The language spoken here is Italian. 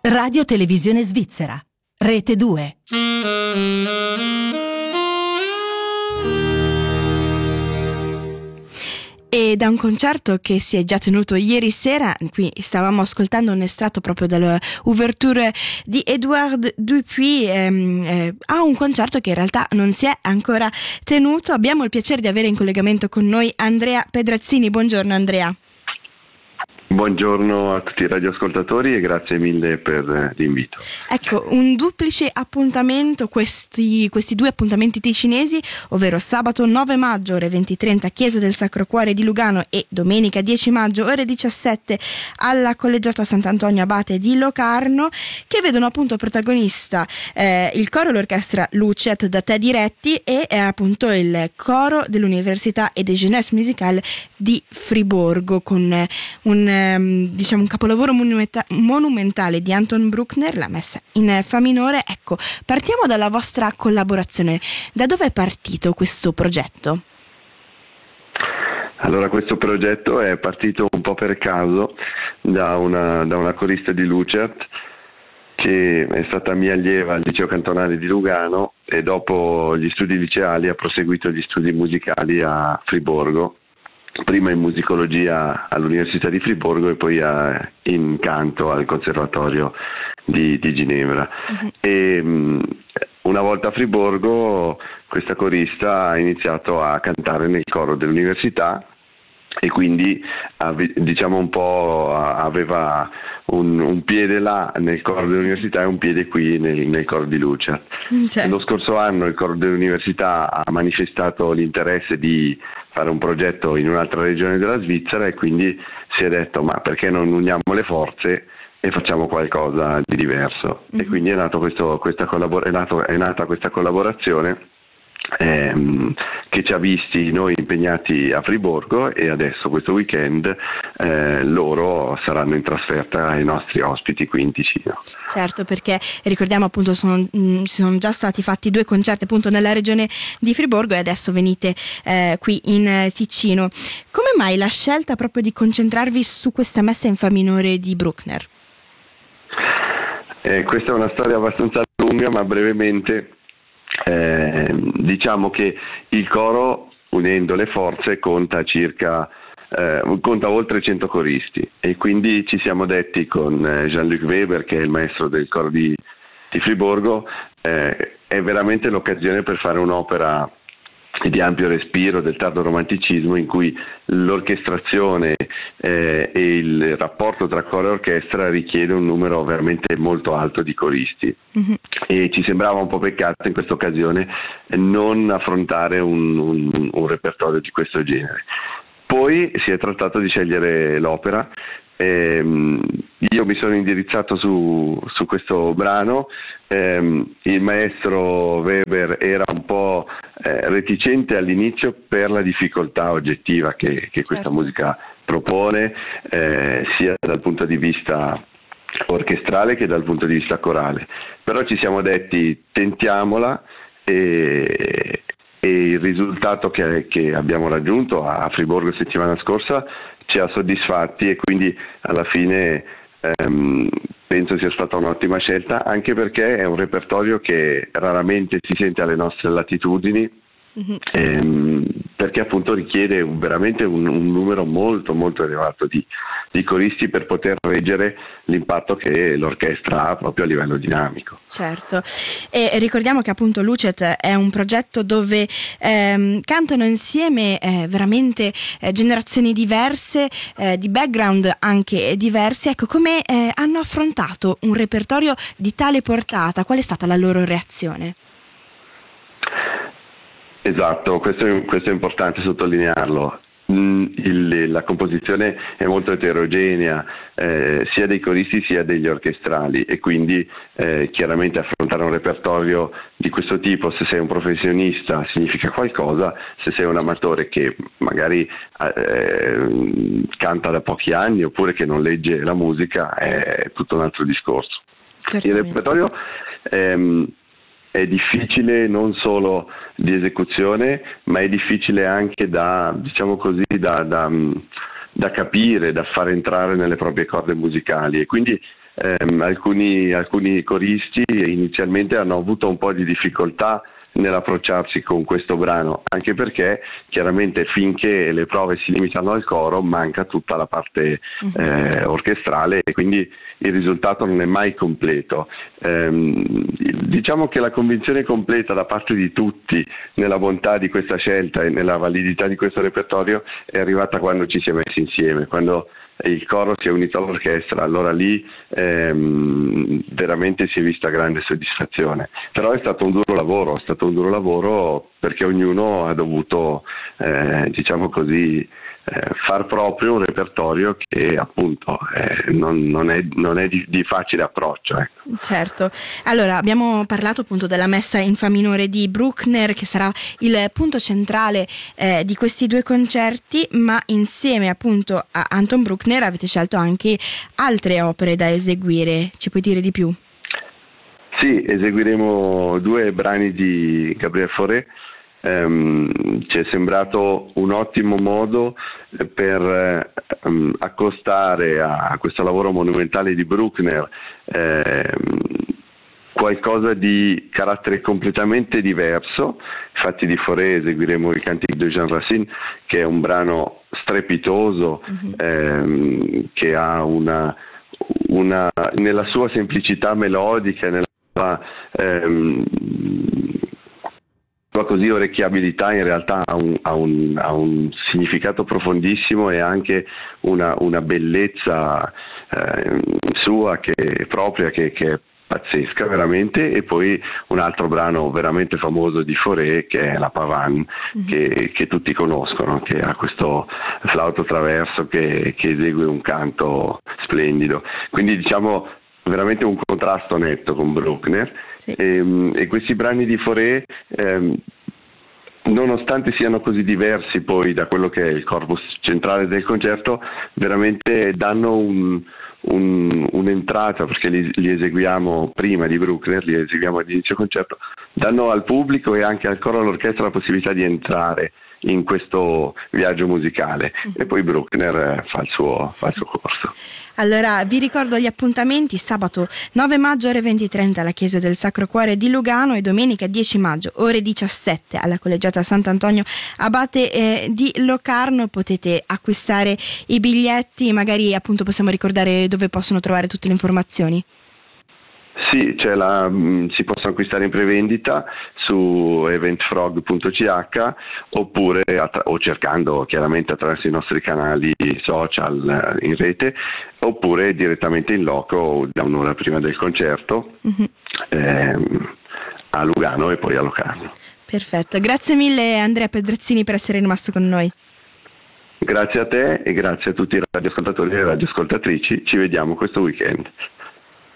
Radio Televisione Svizzera, Rete 2. E da un concerto che si è già tenuto ieri sera, qui stavamo ascoltando un estratto proprio dall'ouverture di Edouard Dupuis, a un concerto che in realtà non si è ancora tenuto. Abbiamo il piacere di avere in collegamento con noi Andrea Pedrazzini. Buongiorno Andrea. Buongiorno a tutti i radioascoltatori e grazie mille per l'invito. Ecco, un duplice appuntamento, questi due appuntamenti ticinesi, ovvero sabato 9 maggio ore 20:30 Chiesa del Sacro Cuore di Lugano e domenica 10 maggio ore 17 alla Collegiata Sant'Antonio Abate di Locarno, che vedono appunto protagonista il coro e l'orchestra Lucet da te diretti e appunto il coro dell'Università et de Jeunesse Musicale di Friburgo con un capolavoro monumentale di Anton Bruckner, la messa in fa minore. Ecco, partiamo dalla vostra collaborazione. Da dove è partito questo progetto? Allora, questo progetto è partito un po' per caso da una corista di Lucert che è stata mia allieva al liceo cantonale di Lugano e dopo gli studi liceali ha proseguito gli studi musicali a Friburgo, prima in musicologia all'Università di Friburgo e poi in canto al Conservatorio di Ginevra. Uh-huh. E una volta a Friburgo questa corista ha iniziato a cantare nel coro dell'università e quindi aveva un piede là nel coro dell'università e un piede qui nel coro di Lucert. Certo. Lo scorso anno il coro dell'università ha manifestato l'interesse di fare un progetto in un'altra regione della Svizzera e quindi si è detto ma perché non uniamo le forze e facciamo qualcosa di diverso. Mm-hmm. E quindi è nata questa collaborazione che ci ha visti noi impegnati a Friburgo e adesso questo weekend loro saranno in trasferta ai nostri ospiti qui in Ticino. Certo, perché ricordiamo appunto sono già stati fatti 2 concerti appunto nella regione di Friburgo e adesso venite qui in Ticino. Come mai la scelta proprio di concentrarvi su questa messa in fa minore di Bruckner? Questa è una storia abbastanza lunga, ma brevemente diciamo che il coro, unendo le forze, conta oltre 100 coristi e quindi ci siamo detti con Jean-Luc Weber, che è il maestro del coro di Friburgo, è veramente l'occasione per fare un'opera di ampio respiro del tardo romanticismo in cui l'orchestrazione e il rapporto tra coro e orchestra richiede un numero veramente molto alto di coristi. Mm-hmm. E ci sembrava un po' peccato in questa occasione non affrontare un repertorio di questo genere. Poi si è trattato di scegliere l'opera. Io mi sono indirizzato su questo brano, il maestro Weber era un po' reticente all'inizio per la difficoltà oggettiva che questa musica propone, sia dal punto di vista orchestrale che dal punto di vista corale, però ci siamo detti tentiamola e il risultato che abbiamo raggiunto a Friburgo settimana scorsa ci ha soddisfatti e quindi alla fine penso sia stata un'ottima scelta, anche perché è un repertorio che raramente si sente alle nostre latitudini. Mm-hmm. Perché appunto richiede veramente un numero molto molto elevato di coristi per poter reggere l'impatto che l'orchestra ha proprio a livello dinamico. Certo, e ricordiamo che appunto Lucet è un progetto dove cantano insieme veramente generazioni diverse, di background anche diversi. Ecco, come hanno affrontato un repertorio di tale portata? Qual è stata la loro reazione? Esatto, questo è importante sottolinearlo. La composizione è molto eterogenea, sia dei coristi sia degli orchestrali e quindi chiaramente affrontare un repertorio di questo tipo, se sei un professionista, significa qualcosa, se sei un amatore che magari canta da pochi anni oppure che non legge la musica, è tutto un altro discorso. Il repertorio è difficile non solo di esecuzione, ma è difficile anche da da capire, da far entrare nelle proprie corde musicali, e quindi alcuni coristi inizialmente hanno avuto un po' di difficoltà nell'approcciarsi con questo brano, anche perché chiaramente finché le prove si limitano al coro manca tutta la parte orchestrale, e quindi il risultato non è mai completo. Diciamo che la convinzione completa da parte di tutti nella bontà di questa scelta e nella validità di questo repertorio è arrivata quando ci si è messi insieme, quando il coro si è unito all'orchestra. Allora lì veramente si è vista grande soddisfazione. Però è stato un duro lavoro perché ognuno ha dovuto diciamo così far proprio un repertorio che appunto non è di facile approccio, ecco. Certo. Allora, abbiamo parlato appunto della messa in fa minore di Bruckner, che sarà il punto centrale di questi due concerti, ma insieme appunto a Anton Bruckner avete scelto anche altre opere da eseguire. Ci puoi dire di più? Sì, eseguiremo 2 brani di Gabriel Fauré. Ci è sembrato un ottimo modo per accostare a questo lavoro monumentale di Bruckner qualcosa di carattere completamente diverso. Infatti di Fauré eseguiremo il Cantique de Jean Racine, che è un brano strepitoso, che ha una nella sua semplicità melodica, nella sua così orecchiabilità, in realtà ha un significato profondissimo e anche una bellezza sua che è propria, che è pazzesca veramente. E poi un altro brano veramente famoso di Fauré, che è la Pavane, che tutti conoscono, che ha questo flauto traverso che esegue un canto splendido. Quindi diciamo veramente un contrasto netto con Bruckner. Sì. E questi brani di Fauré, nonostante siano così diversi poi da quello che è il corpus centrale del concerto, veramente danno un'entrata, perché li eseguiamo prima di Bruckner, li eseguiamo all'inizio concerto, danno al pubblico e anche al coro e all'orchestra la possibilità di entrare in questo viaggio musicale, e poi Bruckner fa il suo corso. Allora vi ricordo gli appuntamenti: sabato 9 maggio ore 20:30 alla Chiesa del Sacro Cuore di Lugano, e domenica 10 maggio ore 17 alla Collegiata Sant'Antonio Abate di Locarno. Potete acquistare i biglietti, magari appunto possiamo ricordare dove possono trovare tutte le informazioni? Sì, si possono acquistare in prevendita su eventfrog.ch, oppure o cercando chiaramente attraverso i nostri canali social in rete, oppure direttamente in loco da un'ora prima del concerto a Lugano e poi a Locarno. Perfetto, grazie mille Andrea Pedrezzini per essere rimasto con noi. Grazie a te e grazie a tutti i radioascoltatori e radioascoltatrici, ci vediamo questo weekend.